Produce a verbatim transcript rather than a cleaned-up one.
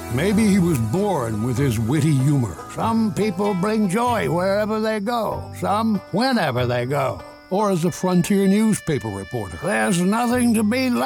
Maybe he was born with his witty humor. Some people bring joy wherever they go. Some whenever they go. Or as a frontier newspaper reporter. There's nothing to be